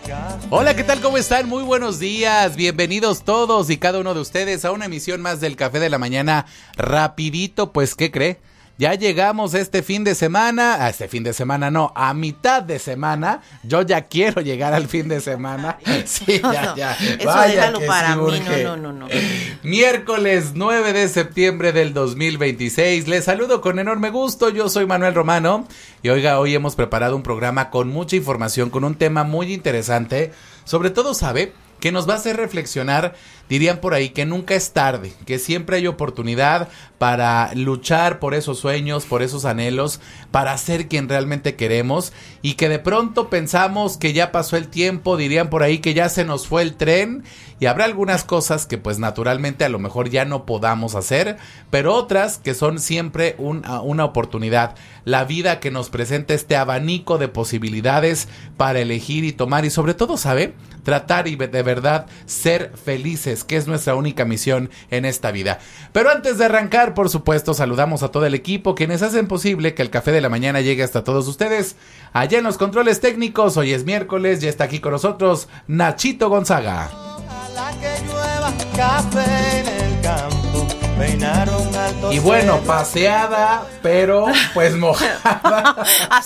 Hola, ¿qué tal? ¿Cómo están? Muy buenos días. Bienvenidos todos y cada uno de ustedes a una emisión más del Café de la Mañana. Rapidito, pues, ¿qué cree? Ya llegamos este fin de semana, a mitad de semana. Yo ya quiero llegar al fin de semana. Sí, ya. Eso vaya, déjalo que para sí mí, urge. no. Miércoles 9 de septiembre del 2026. Les saludo con enorme gusto. Yo soy Manuel Romano. Y oiga, hoy hemos preparado un programa con mucha información, con un tema muy interesante. Sobre todo, ¿sabe? Que nos va a hacer reflexionar, dirían por ahí, que nunca es tarde, que siempre hay oportunidad para luchar por esos sueños, por esos anhelos, para ser quien realmente queremos, y que de pronto pensamos que ya pasó el tiempo, dirían por ahí que ya se nos fue el tren, y habrá algunas cosas que pues naturalmente a lo mejor ya no podamos hacer, pero otras que son siempre una oportunidad, la vida que nos presenta este abanico de posibilidades para elegir y tomar, y sobre todo, ¿sabe? Tratar y de verdad ser felices, que es nuestra única misión en esta vida. Pero antes de arrancar, por supuesto, saludamos a todo el equipo, quienes hacen posible que el Café de la Mañana llegue hasta todos ustedes. Allá en los controles técnicos, hoy es miércoles, ya está aquí con nosotros Nachito Gonzaga. Ojalá que llueva café en el campo, peinaron alto. Y bueno, paseada, pero pues mojada.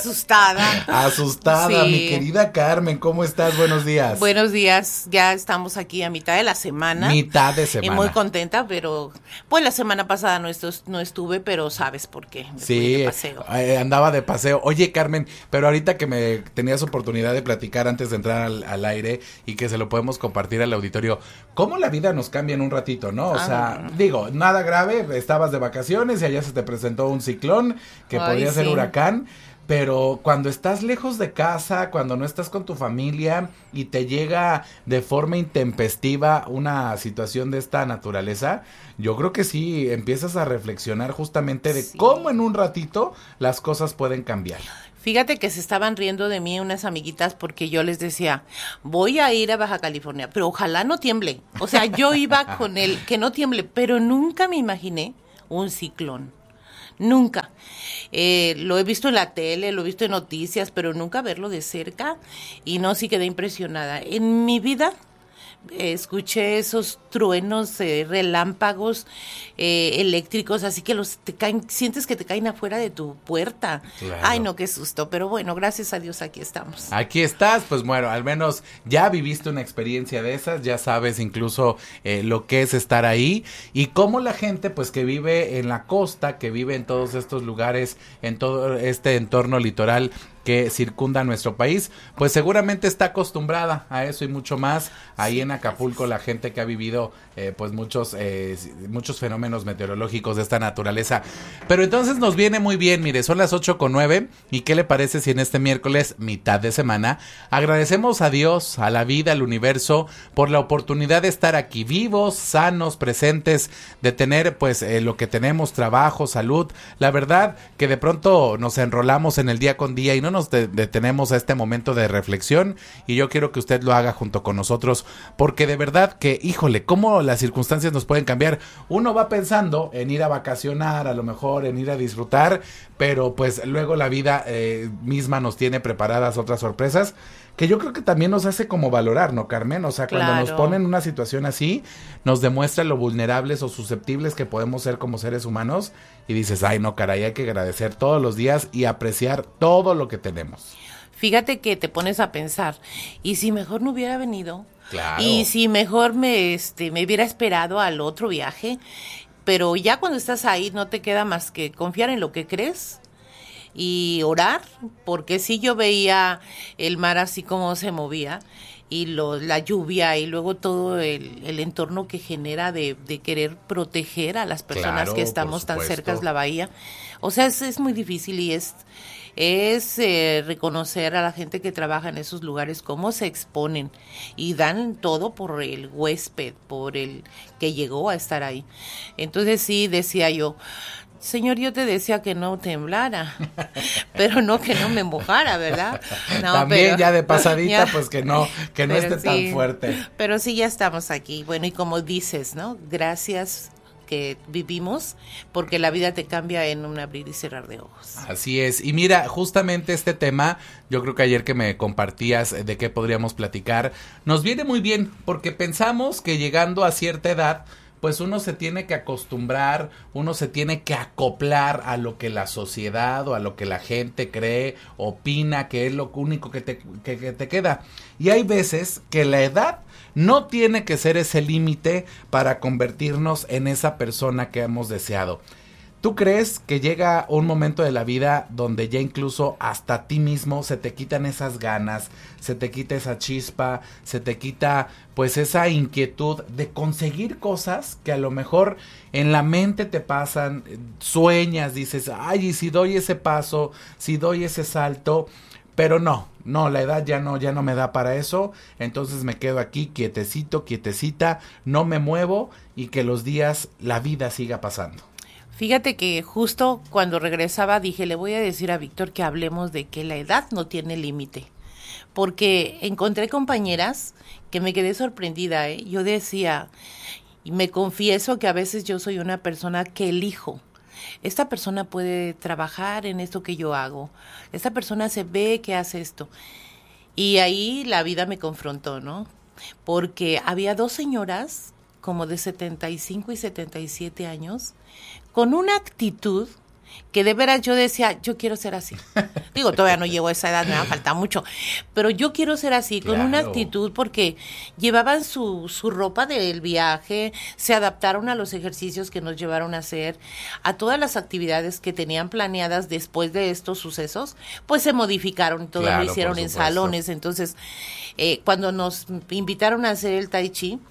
Asustada, Sí. mi querida Carmen, ¿cómo estás? Buenos días. Buenos días, ya estamos aquí a mitad de la semana. Mitad de Y semana. muy contenta, pero pues la semana pasada no estuve, pero sabes por qué. Me fui Sí, de paseo. andaba de paseo. Oye, Carmen, pero ahorita que me tenías oportunidad de platicar antes de entrar al aire y que se lo podemos compartir al auditorio, ¿cómo la vida nos cambia en un ratito, no? O sea, digo, nada grave, estabas de vacaciones y allá se te presentó un ciclón que podría ser sí. huracán. Pero cuando estás lejos de casa, cuando no estás con tu familia y te llega de forma intempestiva una situación de esta naturaleza, yo creo que sí empiezas a reflexionar justamente de cómo en un ratito las cosas pueden cambiar. Fíjate que se estaban riendo de mí unas amiguitas porque yo les decía, voy a ir a Baja California, pero ojalá no tiemble. O sea, yo iba con el que no tiemble, pero nunca me imaginé un ciclón. Nunca. Lo he visto en la tele, lo he visto en noticias, pero nunca verlo de cerca. Y no, sí quedé impresionada. En mi vida escuché esos truenos, relámpagos eléctricos, así que te caen, sientes que te caen afuera de tu puerta. Claro. Ay, no, qué susto, pero bueno, gracias a Dios aquí estamos. Aquí estás, pues bueno, al menos ya viviste una experiencia de esas, ya sabes incluso lo que es estar ahí y cómo la gente pues que vive en la costa, que vive en todos estos lugares, en todo este entorno litoral que circunda nuestro país, pues seguramente está acostumbrada a eso y mucho más. Ahí en Acapulco la gente que ha vivido pues muchos fenómenos meteorológicos de esta naturaleza. Pero entonces nos viene muy bien, mire, son las 8:09 y ¿qué le parece si en este miércoles, mitad de semana, agradecemos a Dios, a la vida, al universo, por la oportunidad de estar aquí vivos, sanos, presentes, de tener pues lo que tenemos, trabajo, salud. La verdad que de pronto nos enrolamos en el día con día y no nos detenemos a este momento de reflexión y yo quiero que usted lo haga junto con nosotros porque de verdad que, híjole, cómo las circunstancias nos pueden cambiar. Uno va pensando en ir a vacacionar, a lo mejor en ir a disfrutar, pero pues luego la vida misma nos tiene preparadas otras sorpresas que yo creo que también nos hace como valorar, ¿no, Carmen? O sea, cuando nos ponen en una situación así, nos demuestra lo vulnerables o susceptibles que podemos ser como seres humanos y dices, ay, no, caray, hay que agradecer todos los días y apreciar todo lo que tenemos. Fíjate que te pones a pensar, ¿y si mejor no hubiera venido? Claro. Y si mejor me hubiera esperado al otro viaje, pero ya cuando estás ahí no te queda más que confiar en lo que crees y orar, porque sí yo veía el mar así como se movía y la lluvia y luego todo el entorno que genera de querer proteger a las personas Claro, que estamos por tan cerca de supuesto. la bahía. O sea, es muy difícil y es reconocer a la gente que trabaja en esos lugares cómo se exponen y dan todo por el huésped, por el que llegó a estar ahí. Entonces sí, decía yo, Señor, yo te decía que no temblara, pero no que no me mojara, ¿verdad? No, también pero, ya de pasadita, ya, pues que no esté sí, tan fuerte. Pero sí, ya estamos aquí. Bueno, y como dices, ¿no? Gracias que vivimos, porque la vida te cambia en un abrir y cerrar de ojos. Así es. Y mira, justamente este tema, yo creo que ayer que me compartías de qué podríamos platicar, nos viene muy bien, porque pensamos que llegando a cierta edad, pues uno se tiene que acostumbrar, uno se tiene que acoplar a lo que la sociedad o a lo que la gente cree, opina, que es lo único que te queda. Y hay veces que la edad no tiene que ser ese límite para convertirnos en esa persona que hemos deseado. ¿Tú crees que llega un momento de la vida donde ya incluso hasta a ti mismo se te quitan esas ganas, se te quita esa chispa, se te quita pues esa inquietud de conseguir cosas que a lo mejor en la mente te pasan, sueñas, dices, ay, y si doy ese paso, si doy ese salto, pero no, la edad ya no me da para eso, entonces me quedo aquí quietecito, quietecita, no me muevo y que los días, la vida siga pasando? Fíjate que justo cuando regresaba dije, le voy a decir a Víctor que hablemos de que la edad no tiene límite, porque encontré compañeras que me quedé sorprendida, ¿eh? Yo decía, y me confieso que a veces yo soy una persona que elijo. Esta persona puede trabajar en esto que yo hago, esta persona se ve que hace esto. Y ahí la vida me confrontó, ¿no? Porque había dos señoras como de 75 y 77 años, con una actitud que de veras yo decía, yo quiero ser así. Digo, todavía no llego a esa edad, me va a faltar mucho, pero yo quiero ser así, con una actitud, porque llevaban su ropa del viaje, se adaptaron a los ejercicios que nos llevaron a hacer, a todas las actividades que tenían planeadas después de estos sucesos, pues se modificaron, todo lo hicieron en salones. Entonces, cuando nos invitaron a hacer el tai chi,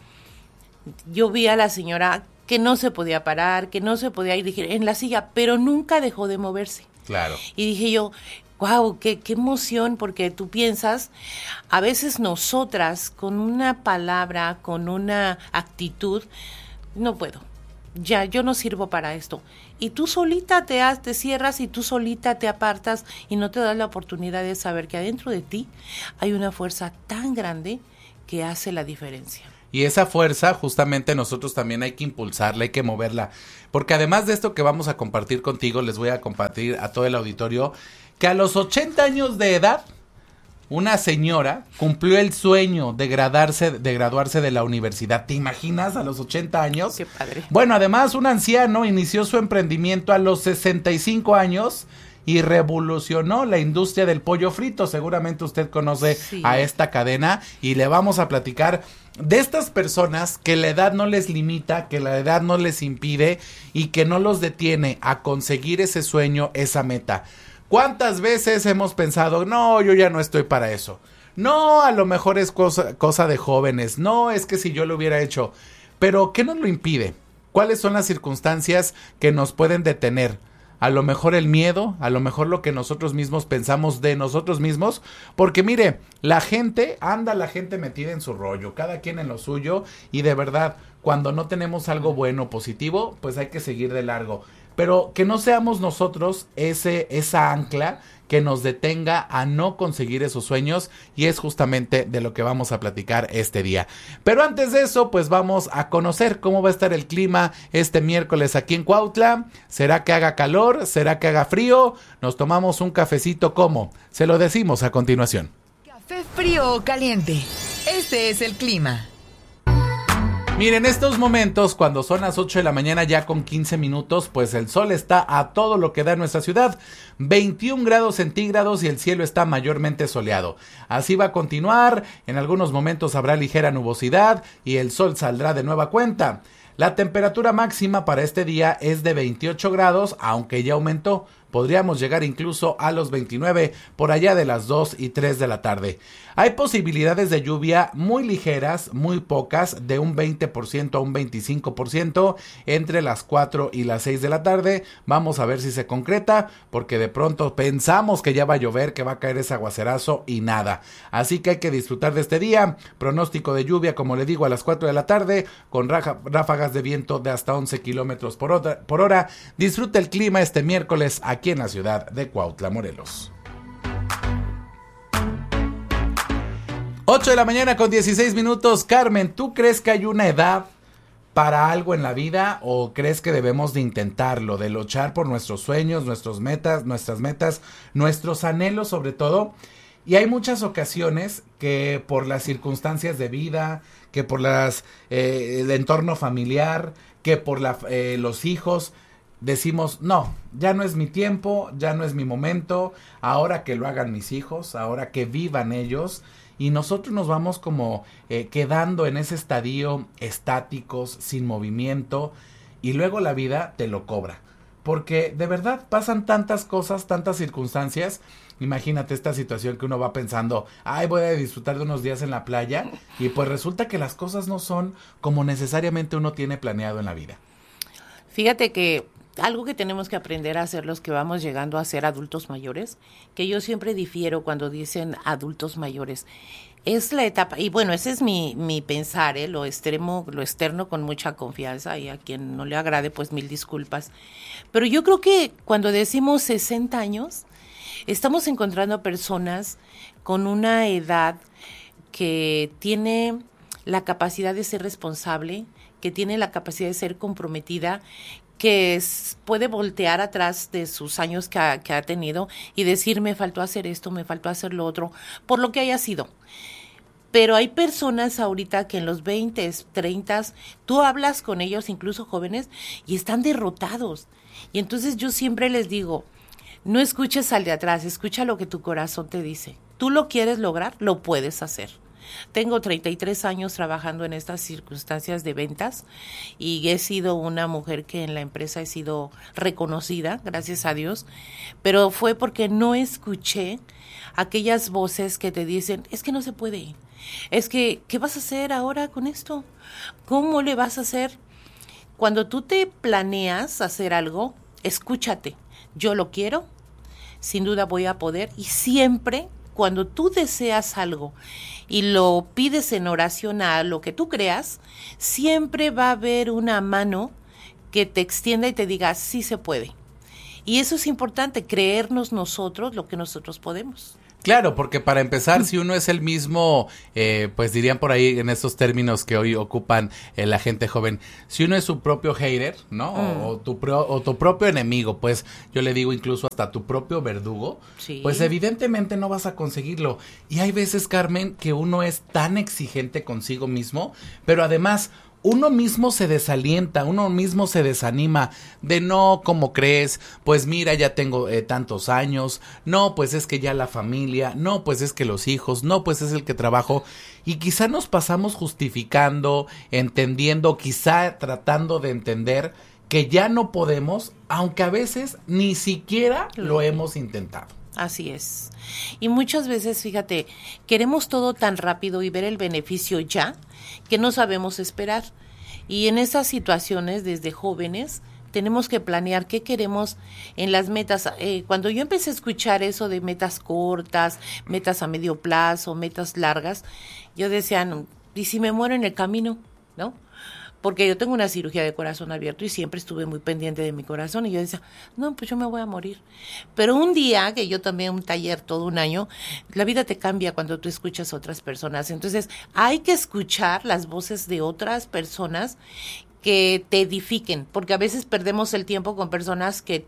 yo vi a la señora que no se podía parar, que no se podía ir en la silla, pero nunca dejó de moverse. Claro. Y dije yo, wow, qué emoción, porque tú piensas, a veces nosotras con una palabra, con una actitud, no puedo, ya yo no sirvo para esto. Y tú solita te cierras y tú solita te apartas y no te das la oportunidad de saber que adentro de ti hay una fuerza tan grande que hace la diferencia. Y esa fuerza justamente nosotros también hay que impulsarla, hay que moverla. Porque además de esto que vamos a compartir contigo, les voy a compartir a todo el auditorio que a los 80 años de edad, una señora cumplió el sueño de graduarse de la universidad. ¿Te imaginas a los 80 años? Qué padre. Bueno, además un anciano inició su emprendimiento a los 65 años y revolucionó la industria del pollo frito. Seguramente usted conoce a esta cadena y le vamos a platicar de estas personas que la edad no les limita, que la edad no les impide y que no los detiene a conseguir ese sueño, esa meta. ¿Cuántas veces hemos pensado, no, yo ya no estoy para eso? No, a lo mejor es cosa de jóvenes. No, es que si yo lo hubiera hecho. Pero, ¿qué nos lo impide? ¿Cuáles son las circunstancias que nos pueden detener? A lo mejor el miedo, a lo mejor lo que nosotros mismos pensamos de nosotros mismos, porque mire, la gente metida en su rollo, cada quien en lo suyo, y de verdad, cuando no tenemos algo positivo, pues hay que seguir de largo, pero que no seamos nosotros esa ancla que nos detenga a no conseguir esos sueños, y es justamente de lo que vamos a platicar este día. Pero antes de eso, pues vamos a conocer cómo va a estar el clima este miércoles aquí en Cuautla. ¿Será que haga calor? ¿Será que haga frío? Nos tomamos un cafecito, ¿cómo? Se lo decimos a continuación. ¿Café frío o caliente? Este es el clima. Miren, en estos momentos, cuando son las 8 de la mañana ya con 15 minutos, pues el sol está a todo lo que da en nuestra ciudad, 21 grados centígrados y el cielo está mayormente soleado. Así va a continuar, en algunos momentos habrá ligera nubosidad y el sol saldrá de nueva cuenta. La temperatura máxima para este día es de 28 grados, aunque ya aumentó. Podríamos llegar incluso a los 29 por allá de las 2 y 3 de la tarde. Hay posibilidades de lluvia muy ligeras, muy pocas, de un 20% a un 25% entre las 4 y las 6 de la tarde. Vamos a ver si se concreta, porque de pronto pensamos que ya va a llover, que va a caer ese aguacerazo y nada. Así que hay que disfrutar de este día. Pronóstico de lluvia, como le digo, a las 4 de la tarde, con ráfagas de viento de hasta 11 kilómetros por hora. Disfruta el clima este miércoles aquí en la ciudad de Cuautla, Morelos. 8 de la mañana con 16 minutos. Carmen, ¿tú crees que hay una edad para algo en la vida o crees que debemos de intentarlo, de luchar por nuestros sueños, nuestras metas, nuestros anhelos sobre todo? Y hay muchas ocasiones que por las circunstancias de vida, que por el entorno familiar, que por los hijos, decimos, no, ya no es mi tiempo, ya no es mi momento, ahora que lo hagan mis hijos, ahora que vivan ellos. Y nosotros nos vamos como quedando en ese estadio estáticos, sin movimiento, y luego la vida te lo cobra. Porque de verdad pasan tantas cosas, tantas circunstancias. Imagínate esta situación que uno va pensando, ay, voy a disfrutar de unos días en la playa, y pues resulta que las cosas no son como necesariamente uno tiene planeado en la vida. Fíjate que algo que tenemos que aprender a hacer los que vamos llegando a ser adultos mayores, que yo siempre difiero cuando dicen adultos mayores, es la etapa, y bueno, ese es mi pensar, lo externo con mucha confianza, y a quien no le agrade, pues 1000 disculpas. Pero yo creo que cuando decimos 60 años, estamos encontrando personas con una edad que tiene la capacidad de ser responsable, que tiene la capacidad de ser comprometida, que puede voltear atrás de sus años que ha tenido y decir, me faltó hacer esto, me faltó hacer lo otro, por lo que haya sido. Pero hay personas ahorita que en los 20, 30, tú hablas con ellos, incluso jóvenes, y están derrotados. Y entonces yo siempre les digo, no escuches al de atrás, escucha lo que tu corazón te dice. Tú lo quieres lograr, lo puedes hacer. Tengo 33 años trabajando en estas circunstancias de ventas y he sido una mujer que en la empresa he sido reconocida, gracias a Dios, pero fue porque no escuché aquellas voces que te dicen, es que no se puede, es que, ¿qué vas a hacer ahora con esto? ¿Cómo le vas a hacer? Cuando tú te planeas hacer algo, escúchate, yo lo quiero, sin duda voy a poder, y siempre cuando tú deseas algo y lo pides en oración a lo que tú creas, siempre va a haber una mano que te extienda y te diga, sí se puede. Y eso es importante, creernos nosotros lo que nosotros podemos. Claro, porque para empezar, si uno es el mismo, pues dirían por ahí en estos términos que hoy ocupan la gente joven, si uno es su propio hater, ¿no? O tu propio enemigo, pues yo le digo incluso hasta tu propio verdugo, sí, pues evidentemente no vas a conseguirlo. Y hay veces, Carmen, que uno es tan exigente consigo mismo, pero además uno mismo se desalienta, uno mismo se desanima de no, ¿cómo crees? Pues mira, ya tengo tantos años, no, pues es que ya la familia, no, pues es que los hijos, no, pues es el que trabajo, y quizá nos pasamos justificando, entendiendo, quizá tratando de entender que ya no podemos, aunque a veces ni siquiera lo hemos intentado. Así es. Y muchas veces, fíjate, queremos todo tan rápido y ver el beneficio ya, que no sabemos esperar. Y en esas situaciones, desde jóvenes, tenemos que planear qué queremos en las metas. Cuando yo empecé a escuchar eso de metas cortas, metas a medio plazo, metas largas, yo decía, no, ¿y si me muero en el camino? ¿No? Porque yo tengo una cirugía de corazón abierto y siempre estuve muy pendiente de mi corazón y yo decía, no, pues yo me voy a morir. Pero un día, que yo tomé un taller todo un año, la vida te cambia cuando tú escuchas a otras personas. Entonces hay que escuchar las voces de otras personas que te edifiquen, porque a veces perdemos el tiempo con personas que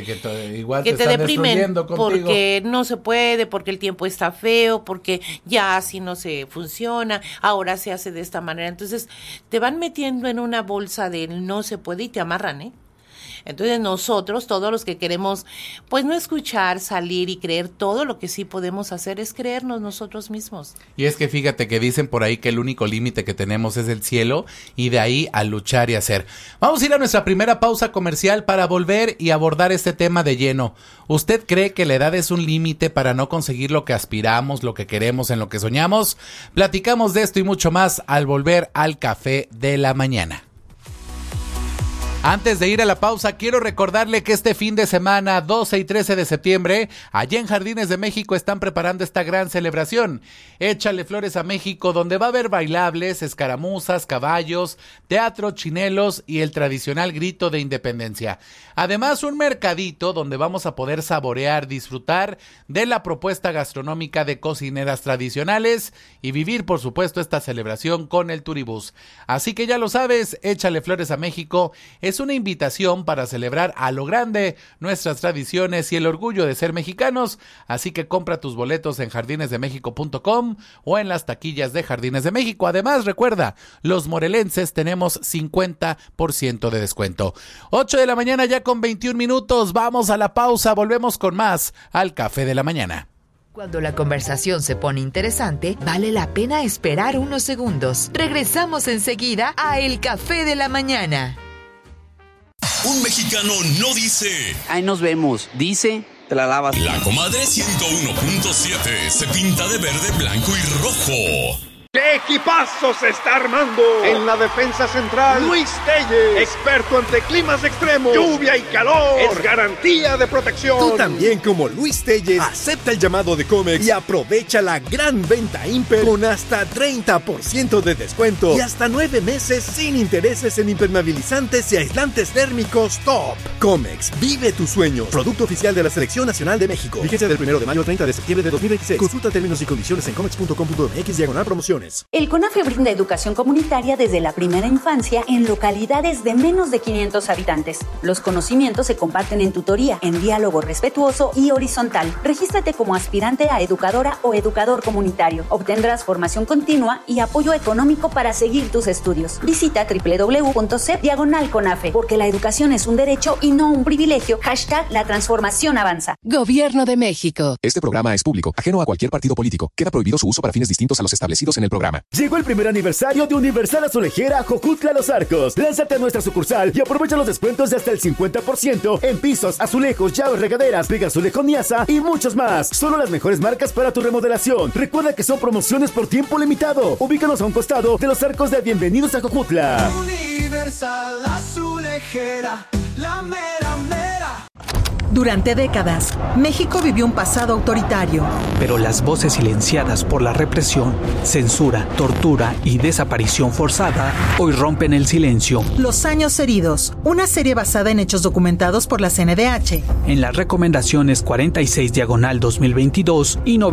te deprimen porque no se puede, porque el tiempo está feo, porque ya así no se funciona, ahora se hace de esta manera. Entonces te van metiendo en una bolsa de no se puede y te amarran, Entonces nosotros, todos los que queremos, pues no escuchar, salir y creer, todo lo que sí podemos hacer es creernos nosotros mismos. Y es que fíjate que dicen por ahí que el único límite que tenemos es el cielo y de ahí a luchar y hacer. Vamos a ir a nuestra primera pausa comercial para volver y abordar este tema de lleno. ¿Usted cree que la edad es un límite para no conseguir lo que aspiramos, lo que queremos, en lo que soñamos? Platicamos de esto y mucho más al volver al Café de la Mañana. Antes de ir a la pausa, quiero recordarle que este fin de semana, 12 y 13 de septiembre, allá en Jardines de México están preparando esta gran celebración. Échale Flores a México, donde va a haber bailables, escaramuzas, caballos, teatro, chinelos y el tradicional grito de independencia. Además, un mercadito donde vamos a poder saborear, disfrutar de la propuesta gastronómica de cocineras tradicionales y vivir, por supuesto, esta celebración con el Turibús. Así que ya lo sabes, Échale Flores a México es una invitación para celebrar a lo grande nuestras tradiciones y el orgullo de ser mexicanos, así que compra tus boletos en jardinesdemexico.com o en las taquillas de Jardines de México. Además, recuerda, los morelenses tenemos 50% de descuento. 8 de la mañana ya con 21 minutos, vamos a la pausa, volvemos con más al Café de la Mañana. Cuando la conversación se pone interesante, vale la pena esperar unos segundos. Regresamos enseguida a El Café de la Mañana. Un mexicano no dice ahí nos vemos, dice te la lavas. La comadre 101.7 se pinta de verde, blanco y rojo. ¡Qué equipazo se está armando! En la defensa central, Luis Telles, experto ante climas extremos, lluvia y calor, es garantía de protección. Tú también, como Luis Telles, acepta el llamado de Comex y aprovecha la gran venta Imper con hasta 30% de descuento y hasta 9 meses sin intereses en impermeabilizantes y aislantes térmicos top. Comex, vive tus sueños. Producto oficial de la Selección Nacional de México. Vigencia del 1 de mayo al 30 de septiembre de 2026. Consulta términos y condiciones en comex.com.mx/promociones. El CONAFE brinda educación comunitaria desde la primera infancia en localidades de menos de 500 habitantes. Los conocimientos se comparten en tutoría, en diálogo respetuoso y horizontal. Regístrate como aspirante a educadora o educador comunitario. Obtendrás formación continua y apoyo económico para seguir tus estudios. Visita www.cep/CONAFE, porque la educación es un derecho y no un privilegio. #La transformación avanza. Gobierno de México. Este programa es público, ajeno a cualquier partido político. Queda prohibido su uso para fines distintos a los establecidos en el programa. Llegó el primer aniversario de Universal Azulejera Jojutla Los Arcos. Lánzate a nuestra sucursal y aprovecha los descuentos de hasta el 50% en pisos, azulejos, llaves, regaderas, Pega Azulejo Niasa y muchos más. Solo las mejores marcas para tu remodelación. Recuerda que son promociones por tiempo limitado. Ubícanos a un costado de los arcos de Bienvenidos a Jojutla. Universal Azulejera, la mera mera. Durante décadas, México vivió un pasado autoritario. Pero las voces silenciadas por la represión, censura, tortura y desaparición forzada hoy rompen el silencio. Los años heridos, una serie basada en hechos documentados por la CNDH. En las recomendaciones 46/2022 y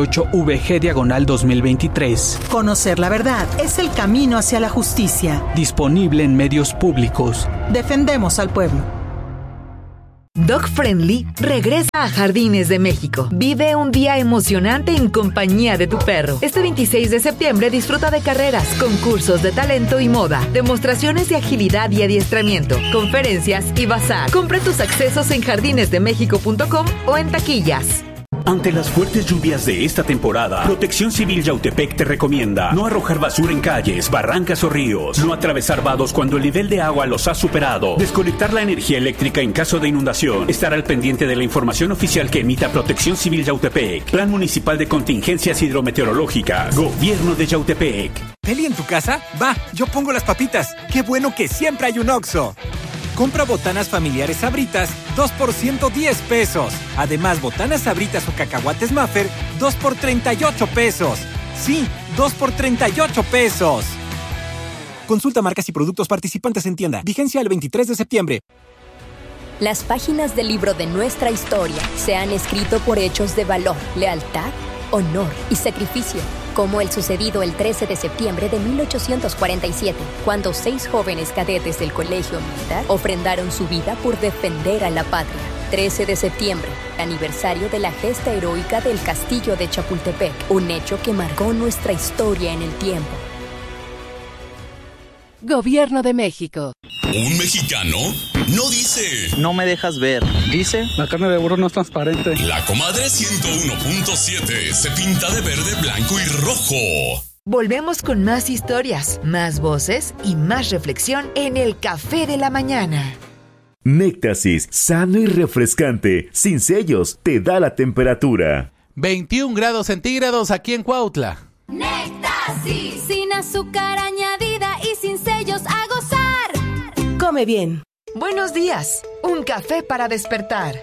98VG/2023. Conocer la verdad es el camino hacia la justicia. Disponible en medios públicos. Defendemos al pueblo. Dog Friendly regresa a Jardines de México. Vive un día emocionante en compañía de tu perro. Este 26 de septiembre disfruta de carreras, concursos de talento y moda, demostraciones de agilidad y adiestramiento, conferencias y bazar. Compra tus accesos en jardinesdemexico.com o en taquillas. Ante las fuertes lluvias de esta temporada, Protección Civil Yautepec te recomienda no arrojar basura en calles, barrancas o ríos, no atravesar vados cuando el nivel de agua los ha superado, desconectar la energía eléctrica en caso de inundación, estar al pendiente de la información oficial que emita Protección Civil Yautepec, Plan Municipal de Contingencias Hidrometeorológicas, Gobierno de Yautepec. ¿Peli en tu casa? Va, yo pongo las papitas. ¡Qué bueno que siempre hay un Oxxo! Compra botanas familiares Sabritas, 2 por 110 pesos. Además, botanas Sabritas o cacahuates Maffer, 2 por 38 pesos. Sí, 2 por 38 pesos. Consulta marcas y productos participantes en tienda. Vigencia el 23 de septiembre. Las páginas del libro de nuestra historia se han escrito por hechos de valor, lealtad, honor y sacrificio, como el sucedido el 13 de septiembre de 1847, cuando 6 jóvenes cadetes del Colegio Militar ofrendaron su vida por defender a la patria. 13 de septiembre, aniversario de la gesta heroica del Castillo de Chapultepec, un hecho que marcó nuestra historia en el tiempo. Gobierno de México. Un mexicano no dice no me dejas ver, dice la carne de burro no es transparente. La comadre 101.7 se pinta de verde, blanco y rojo. Volvemos con más historias, más voces y más reflexión en El Café de la Mañana. Néctasis, sano y refrescante, sin sellos, te da la temperatura. 21 grados centígrados aquí en Cuautla. Néctasis, sin azúcar añadida y sin sellos, a gozar. Come bien. Buenos días. Un café para despertar.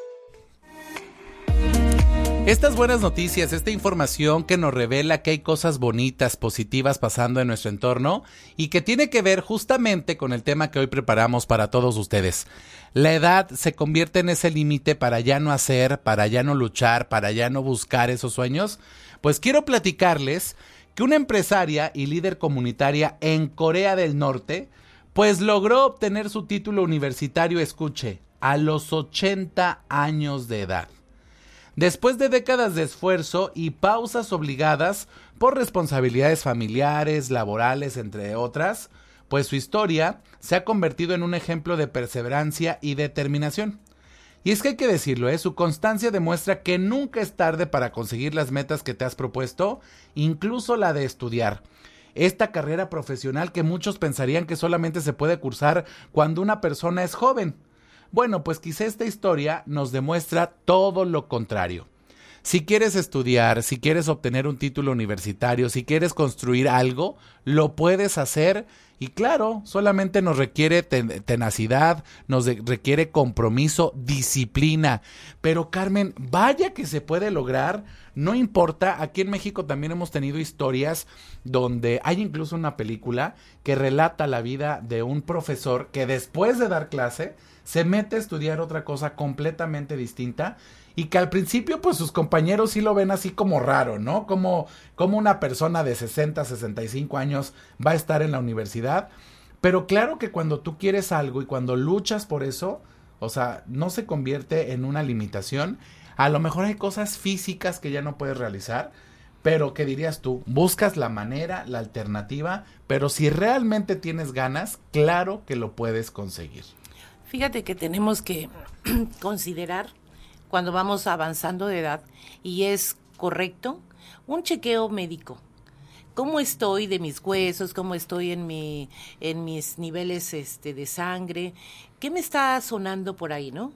Estas buenas noticias, esta información que nos revela que hay cosas bonitas, positivas pasando en nuestro entorno y que tiene que ver justamente con el tema que hoy preparamos para todos ustedes. La edad se convierte en ese límite para ya no hacer, para ya no luchar, para ya no buscar esos sueños. Pues quiero platicarles que una empresaria y líder comunitaria en Corea del Norte pues logró obtener su título universitario, escuche, a los 80 años de edad. Después de décadas de esfuerzo y pausas obligadas por responsabilidades familiares, laborales, entre otras, pues su historia se ha convertido en un ejemplo de perseverancia y determinación. Y es que hay que decirlo, su constancia demuestra que nunca es tarde para conseguir las metas que te has propuesto, incluso la de estudiar. Esta carrera profesional que muchos pensarían que solamente se puede cursar cuando una persona es joven. Bueno, pues quizá esta historia nos demuestra todo lo contrario. Si quieres estudiar, si quieres obtener un título universitario, si quieres construir algo, lo puedes hacer y claro, solamente nos requiere tenacidad, nos requiere compromiso, disciplina. Pero Carmen, vaya que se puede lograr, no importa, aquí en México también hemos tenido historias donde hay incluso una película que relata la vida de un profesor que después de dar clase se mete a estudiar otra cosa completamente distinta y que al principio pues sus compañeros sí lo ven así como raro, ¿no? Como una persona de 60, 65 años va a estar en la universidad, pero claro que cuando tú quieres algo y cuando luchas por eso, o sea, no se convierte en una limitación. A lo mejor hay cosas físicas que ya no puedes realizar, pero ¿qué dirías tú? Buscas la manera, la alternativa, pero si realmente tienes ganas, claro que lo puedes conseguir. Fíjate que tenemos que considerar cuando vamos avanzando de edad, y es correcto, un chequeo médico. ¿Cómo estoy de mis huesos? ¿Cómo estoy en mis niveles de sangre? ¿Qué me está sonando por ahí, no?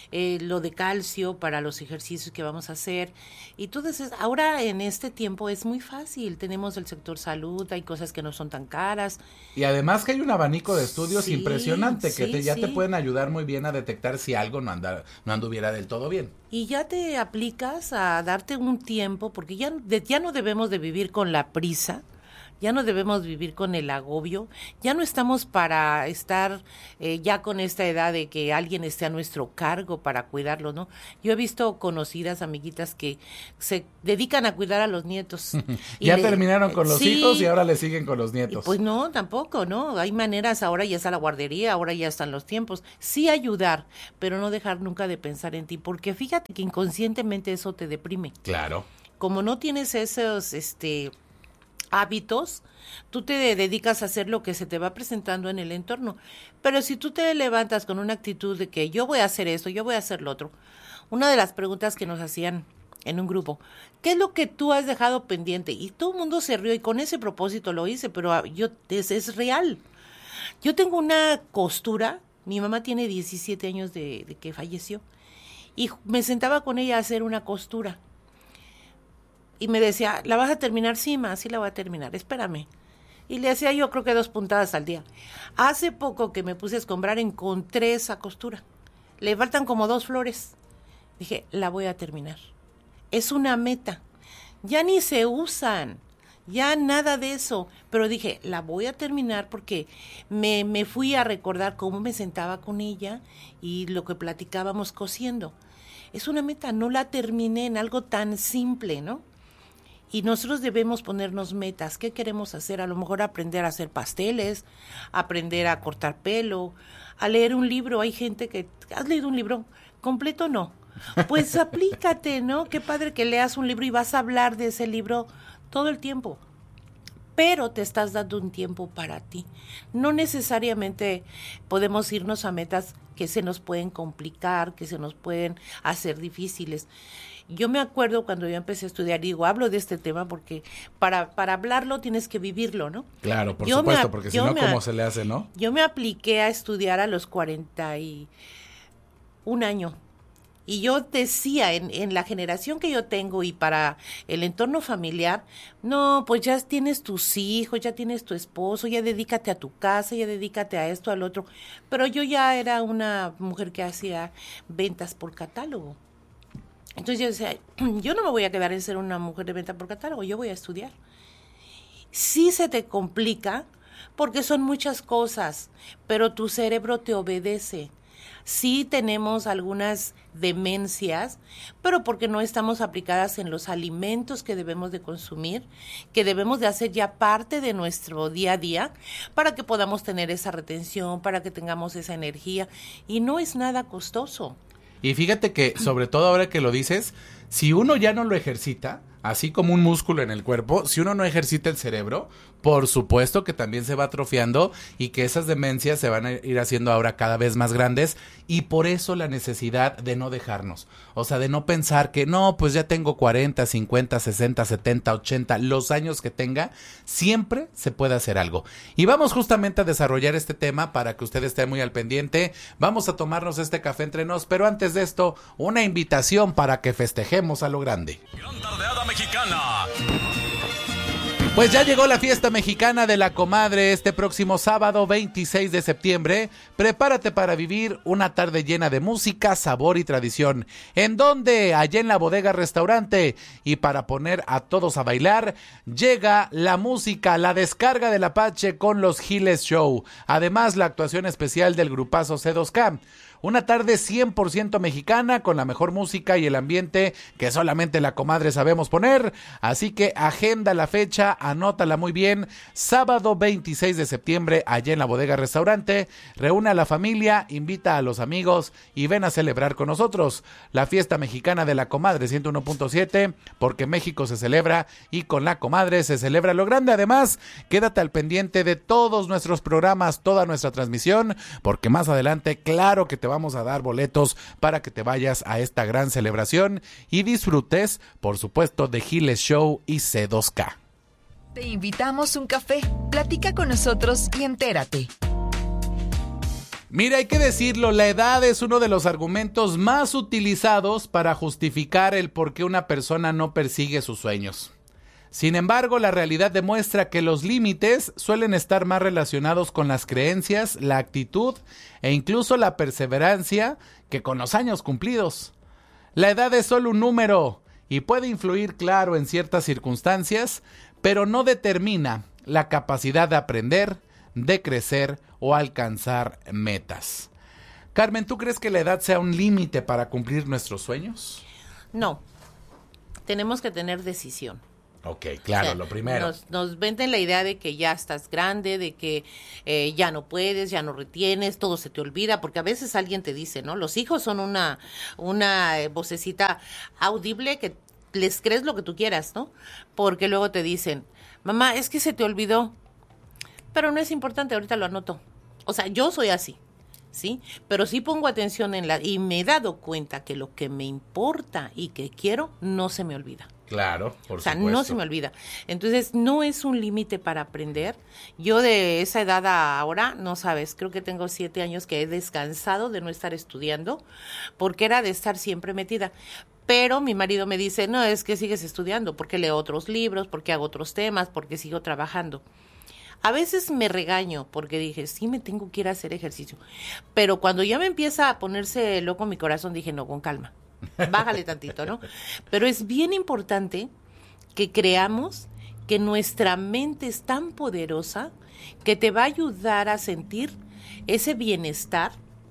Lo de calcio para los ejercicios que vamos a hacer. Y entonces, ahora en este tiempo es muy fácil. Tenemos el sector salud, hay cosas que no son tan caras. Y además que hay un abanico de estudios Sí, impresionante que sí, ya te sí. pueden ayudar muy bien a detectar si algo no anduviera del todo bien. Y ya te aplicas a darte un tiempo, porque ya no debemos de vivir con la prisa, ya no debemos vivir con el agobio, ya no estamos para estar ya con esta edad de que alguien esté a nuestro cargo para cuidarlo, ¿no? Yo he visto conocidas amiguitas que se dedican a cuidar a los nietos. Ya terminaron con los Sí. hijos y ahora le siguen con los nietos. Pues no, tampoco, ¿no? Hay maneras, ahora ya está la guardería, ahora ya están los tiempos. Sí ayudar, pero no dejar nunca de pensar en ti, porque fíjate que inconscientemente eso te deprime. Claro. Como no tienes esos hábitos, tú te dedicas a hacer lo que se te va presentando en el entorno. Pero si tú te levantas con una actitud de que yo voy a hacer esto, yo voy a hacer lo otro. Una de las preguntas que nos hacían en un grupo, ¿qué es lo que tú has dejado pendiente? Y todo el mundo se rió y con ese propósito lo hice, pero es real. Yo tengo una costura, mi mamá tiene 17 años de que falleció, y me sentaba con ella a hacer una costura. Y me decía, ¿la vas a terminar? Sí, ma, sí la voy a terminar, espérame. Y le hacía yo creo que 2 puntadas al día. Hace poco que me puse a escombrar, encontré esa costura. Le faltan como 2 flores. Dije, la voy a terminar. Es una meta. Ya ni se usan, ya nada de eso. Pero dije, la voy a terminar porque me fui a recordar cómo me sentaba con ella y lo que platicábamos cosiendo. Es una meta, no la terminé en algo tan simple, ¿no? Y nosotros debemos ponernos metas. ¿Qué queremos hacer? A lo mejor aprender a hacer pasteles, aprender a cortar pelo, a leer un libro. Hay gente que... ¿Has leído un libro completo? No. Pues aplícate, ¿no? Qué padre que leas un libro y vas a hablar de ese libro todo el tiempo. Pero te estás dando un tiempo para ti. No necesariamente podemos irnos a metas que se nos pueden complicar, que se nos pueden hacer difíciles. Yo me acuerdo cuando yo empecé a estudiar, hablo de este tema porque para hablarlo tienes que vivirlo, ¿no? Claro, por supuesto, porque si no, ¿cómo se le hace, no? Yo me apliqué a estudiar a los 41 años Y yo decía, en la generación que yo tengo y para el entorno familiar, no, pues ya tienes tus hijos, ya tienes tu esposo, ya dedícate a tu casa, ya dedícate a esto, al otro. Pero yo ya era una mujer que hacía ventas por catálogo. Entonces yo decía, yo no me voy a quedar en ser una mujer de venta por catálogo, yo voy a estudiar. Sí se te complica porque son muchas cosas, pero tu cerebro te obedece. Sí tenemos algunas demencias, pero porque no estamos aplicadas en los alimentos que debemos de consumir, que debemos de hacer ya parte de nuestro día a día para que podamos tener esa retención, para que tengamos esa energía. Y no es nada costoso. Y fíjate que, sobre todo ahora que lo dices, si uno ya no lo ejercita, así como un músculo en el cuerpo, si uno no ejercita el cerebro, por supuesto que también se va atrofiando y que esas demencias se van a ir haciendo ahora cada vez más grandes, y por eso la necesidad de no dejarnos, o sea, de no pensar que no, pues ya tengo 40, 50, 60, 70, 80, los años que tenga, siempre se puede hacer algo. Y vamos justamente a desarrollar este tema para que usted esté muy al pendiente. Vamos a tomarnos este café entre nos, pero antes de esto, una invitación para que festejemos a lo grande. Gran tardeada mexicana. Pues ya llegó la fiesta mexicana de la comadre este próximo sábado 26 de septiembre. Prepárate para vivir una tarde llena de música, sabor y tradición. ¿En dónde? Allá en la Bodega Restaurante. Y para poner a todos a bailar, llega la música, la descarga del Apache con los Giles Show. Además, la actuación especial del grupazo C2K. Una tarde 100% mexicana con la mejor música y el ambiente que solamente la comadre sabemos poner. Así que agenda la fecha, anótala muy bien. Sábado 26 de septiembre allá en la Bodega Restaurante. Reúne a la familia, invita a los amigos y ven a celebrar con nosotros la fiesta mexicana de la comadre 101.7, porque México se celebra y con la comadre se celebra lo grande. Además, quédate al pendiente de todos nuestros programas, toda nuestra transmisión, porque más adelante, claro que te vamos a dar boletos para que te vayas a esta gran celebración y disfrutes, por supuesto, de Giles Show y C2K. Te invitamos un café, platica con nosotros y entérate. Mira, hay que decirlo, la edad es uno de los argumentos más utilizados para justificar el por qué una persona no persigue sus sueños. Sin embargo, la realidad demuestra que los límites suelen estar más relacionados con las creencias, la actitud e incluso la perseverancia que con los años cumplidos. La edad es solo un número y puede influir, claro, en ciertas circunstancias, pero no determina la capacidad de aprender, de crecer o alcanzar metas. Carmen, ¿tú crees que la edad sea un límite para cumplir nuestros sueños? No, tenemos que tener decisión. Ok, claro, o sea, lo primero. Nos venden la idea de que ya estás grande, de que ya no puedes, ya no retienes, todo se te olvida, porque a veces alguien te dice, ¿no? Los hijos son una vocecita audible que les crees lo que tú quieras, ¿no? Porque luego te dicen, mamá, es que se te olvidó, pero no es importante, ahorita lo anoto. O sea, yo soy así, ¿sí? Pero sí pongo atención y me he dado cuenta que lo que me importa y que quiero no se me olvida. Claro, por supuesto. O sea, no se me olvida. Entonces, no es un límite para aprender. Yo de esa edad a ahora, no sabes, creo que tengo 7 años que he descansado de no estar estudiando, porque era de estar siempre metida. Pero mi marido me dice, no, es que sigues estudiando, porque leo otros libros, porque hago otros temas, porque sigo trabajando. A veces me regaño porque dije, sí me tengo que ir a hacer ejercicio. Pero cuando ya me empieza a ponerse loco mi corazón, dije, no, con calma. Bájale tantito, ¿no? Pero es bien importante que creamos que nuestra mente es tan poderosa que te va a ayudar a sentir ese bienestar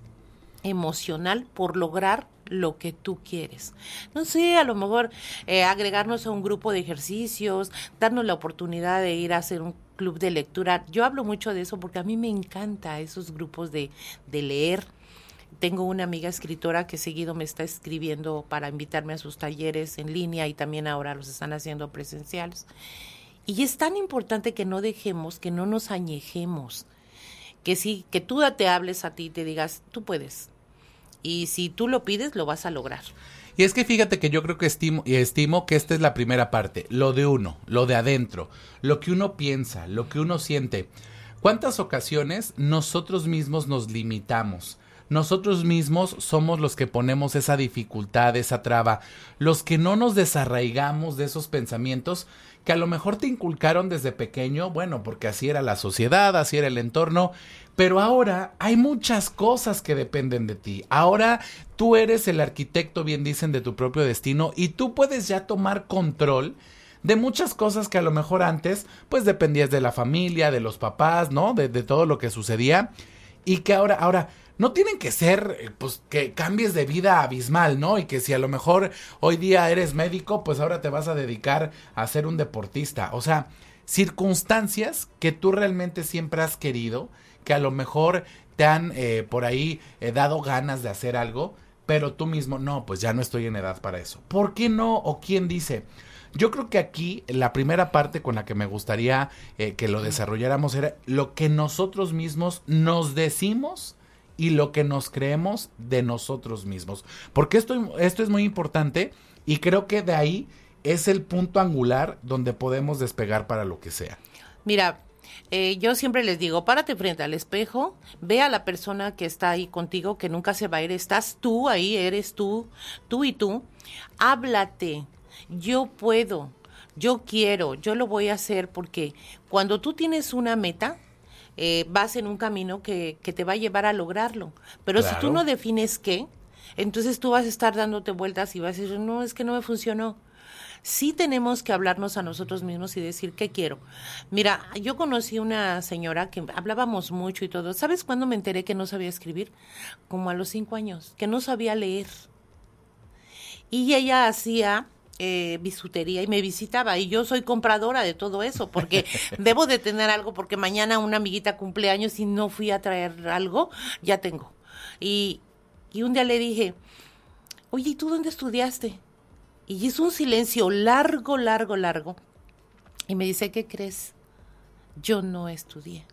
emocional por lograr lo que tú quieres. No sé, a lo mejor agregarnos a un grupo de ejercicios, darnos la oportunidad de ir a hacer un club de lectura. Yo hablo mucho de eso porque a mí me encanta esos grupos de leer. Tengo una amiga escritora que seguido me está escribiendo para invitarme a sus talleres en línea y también ahora los están haciendo presenciales. Y es tan importante que no dejemos, que no nos añejemos, que sí, que tú te hables a ti y te digas, tú puedes. Y si tú lo pides, lo vas a lograr. Y es que fíjate que yo creo que estimo que esta es la primera parte, lo de uno, lo de adentro, lo que uno piensa, lo que uno siente. ¿Cuántas ocasiones nosotros mismos nos limitamos nosotros mismos somos los que ponemos esa dificultad, esa traba, los que no nos desarraigamos de esos pensamientos que a lo mejor te inculcaron desde pequeño, bueno, porque así era la sociedad, así era el entorno, pero ahora hay muchas cosas que dependen de ti. Ahora tú eres el arquitecto, bien dicen, de tu propio destino, y tú puedes ya tomar control de muchas cosas que a lo mejor antes pues dependías de la familia, de los papás, ¿no? De todo lo que sucedía, y que ahora no tienen que ser pues que cambies de vida abismal, ¿no? Y que si a lo mejor hoy día eres médico, pues ahora te vas a dedicar a ser un deportista. O sea, circunstancias que tú realmente siempre has querido, que a lo mejor te han por ahí dado ganas de hacer algo, pero tú mismo, no, pues ya no estoy en edad para eso. ¿Por qué no? ¿O quién dice? Yo creo que aquí la primera parte con la que me gustaría que lo desarrolláramos era lo que nosotros mismos nos decimos y lo que nos creemos de nosotros mismos. Porque esto es muy importante y creo que de ahí es el punto angular donde podemos despegar para lo que sea. Mira, yo siempre les digo, párate frente al espejo, ve a la persona que está ahí contigo, que nunca se va a ir, estás tú ahí, eres tú y tú, háblate. Yo puedo, yo quiero, yo lo voy a hacer, porque cuando tú tienes una meta, vas en un camino que te va a llevar a lograrlo. Pero claro, si tú no defines qué, entonces tú vas a estar dándote vueltas y vas a decir, no, es que no me funcionó. Sí tenemos que hablarnos a nosotros mismos y decir, ¿qué quiero? Mira, yo conocí una señora que hablábamos mucho y todo. ¿Sabes cuándo me enteré que no sabía escribir? Como a los 5 años, que no sabía leer. Y ella hacía bisutería y me visitaba, y yo soy compradora de todo eso porque debo de tener algo, porque mañana una amiguita cumpleaños y no fui a traer algo, ya tengo. Y un día le dije, oye, ¿y tú dónde estudiaste? Y hizo un silencio largo, y me dice, ¿qué crees? Yo no estudié.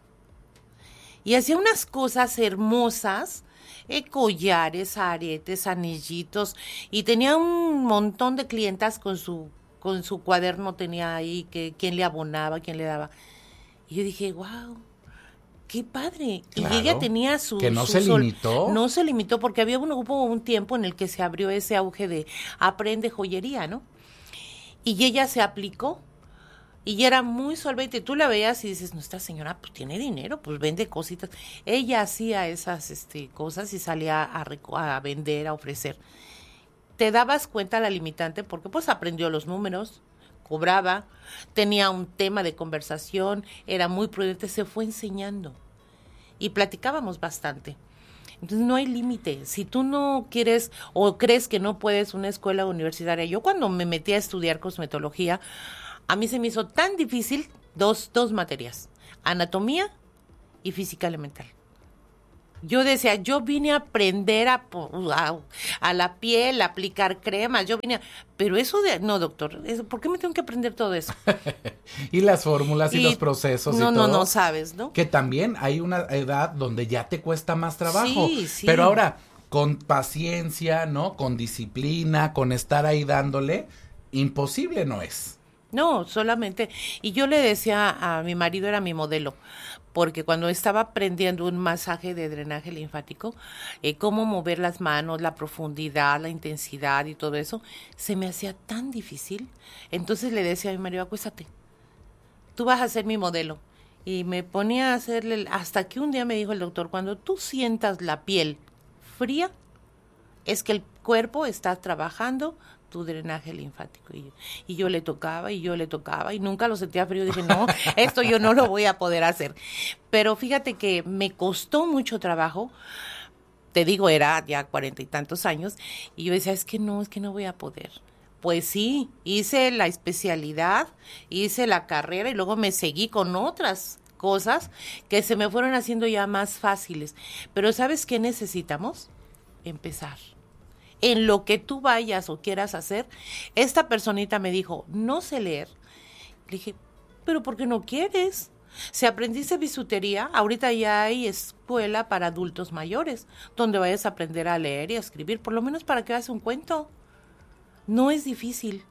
Y hacía unas cosas hermosas, collares, aretes, anillitos, y tenía un montón de clientas con su cuaderno, tenía ahí que quién le abonaba, quién le daba. Y yo dije, wow, qué padre. Claro, y ella tenía que no se limitó. No se limitó, porque hubo un tiempo en el que se abrió ese auge de aprende joyería, ¿no? Y ella se aplicó. Y era muy solvente, tú la veías y dices, no, esta señora pues tiene dinero, pues vende cositas. Ella hacía esas cosas y salía a vender, a ofrecer. Te dabas cuenta la limitante porque pues aprendió los números, cobraba, tenía un tema de conversación, era muy prudente, se fue enseñando. Y platicábamos bastante. Entonces no hay límite. Si tú no quieres o crees que no puedes una escuela universitaria, yo cuando me metí a estudiar cosmetología, a mí se me hizo tan difícil dos materias, anatomía y física elemental. Yo decía, yo vine a aprender a la piel, a aplicar cremas, pero eso no, doctor, ¿por qué me tengo que aprender todo eso? Y las fórmulas y los procesos y todo. No sabes, ¿no? Que también hay una edad donde ya te cuesta más trabajo. Sí. Pero ahora, con paciencia, ¿no? Con disciplina, con estar ahí dándole, imposible no es. No, solamente, y yo le decía a mi marido, era mi modelo, porque cuando estaba aprendiendo un masaje de drenaje linfático, cómo mover las manos, la profundidad, la intensidad y todo eso, se me hacía tan difícil. Entonces le decía a mi marido, acuéstate, tú vas a ser mi modelo. Y me ponía a hacerle, hasta que un día me dijo el doctor, cuando tú sientas la piel fría, es que el cuerpo está trabajando tu drenaje linfático. Y yo le tocaba y nunca lo sentía frío. Dije, no, esto yo no lo voy a poder hacer. Pero fíjate que me costó mucho trabajo. Te digo, era ya 40 y tantos años. Y yo decía, es que no voy a poder. Pues sí, hice la especialidad, hice la carrera y luego me seguí con otras cosas que se me fueron haciendo ya más fáciles. Pero ¿sabes qué necesitamos? Empezar. En lo que tú vayas o quieras hacer. Esta personita me dijo, no sé leer. Le dije, ¿pero por qué no quieres? Si aprendiste bisutería, ahorita ya hay escuela para adultos mayores, donde vayas a aprender a leer y a escribir, por lo menos para que hagas un cuento. No es difícil.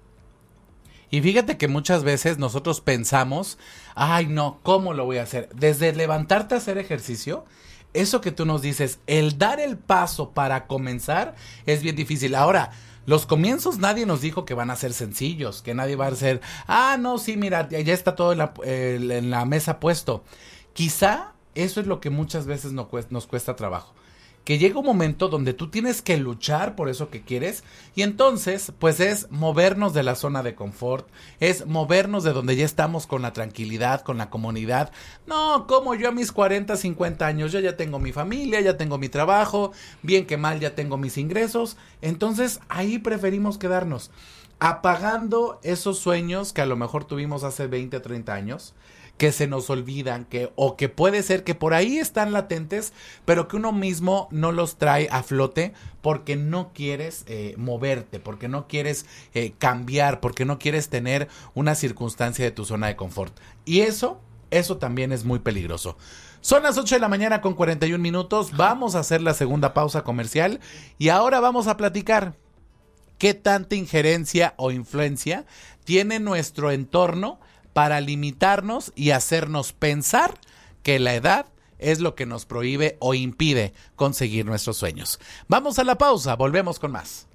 Y fíjate que muchas veces nosotros pensamos, ay no, ¿cómo lo voy a hacer? Desde levantarte a hacer ejercicio, eso que tú nos dices, el dar el paso para comenzar es bien difícil. Ahora, los comienzos nadie nos dijo que van a ser sencillos, que nadie va a ser, no, sí, mira, ya está todo en la mesa puesto. Quizá eso es lo que muchas veces nos cuesta trabajo. Que llega un momento donde tú tienes que luchar por eso que quieres y entonces pues es movernos de la zona de confort, es movernos de donde ya estamos con la tranquilidad, con la comunidad. No, como yo a mis 40, 50 años, yo ya tengo mi familia, ya tengo mi trabajo, bien que mal ya tengo mis ingresos, entonces ahí preferimos quedarnos apagando esos sueños que a lo mejor tuvimos hace 20, 30 años, que se nos olvidan, o que puede ser que por ahí están latentes, pero que uno mismo no los trae a flote porque no quieres moverte, porque no quieres cambiar, porque no quieres tener una circunstancia de tu zona de confort. Y eso también es muy peligroso. Son las 8 de la mañana con 41 minutos. Vamos a hacer la segunda pausa comercial y ahora vamos a platicar qué tanta injerencia o influencia tiene nuestro entorno para limitarnos y hacernos pensar que la edad es lo que nos prohíbe o impide conseguir nuestros sueños. Vamos a la pausa, volvemos con más.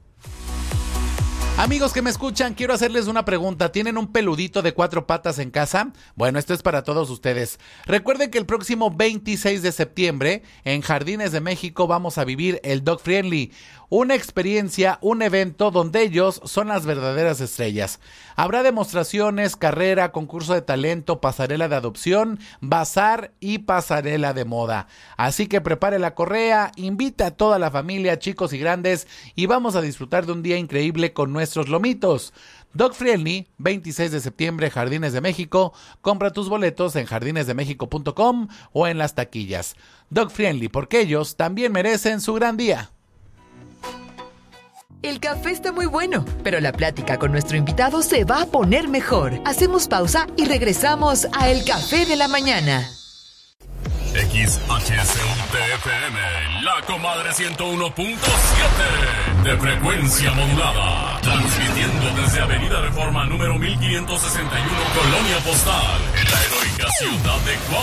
Amigos que me escuchan, quiero hacerles una pregunta. ¿Tienen un peludito de 4 patas en casa? Bueno, esto es para todos ustedes. Recuerden que el próximo 26 de septiembre en Jardines de México vamos a vivir el Dog Friendly, una experiencia, un evento donde ellos son las verdaderas estrellas. Habrá demostraciones, carrera, concurso de talento, pasarela de adopción, bazar y pasarela de moda. Así que prepare la correa, invita a toda la familia, chicos y grandes, y vamos a disfrutar de un día increíble con nuestros lomitos. Dog Friendly, 26 de septiembre, Jardines de México. Compra tus boletos en jardinesdemexico.com o en las taquillas. Dog Friendly, porque ellos también merecen su gran día. El café está muy bueno, pero la plática con nuestro invitado se va a poner mejor. Hacemos pausa y regresamos a El Café de la Mañana. XHCUTFM, La Comadre 101.7 de frecuencia modulada, transmitiendo desde Avenida Reforma número 1561, Colonia Postal, en la heroica ciudad de Cuautla.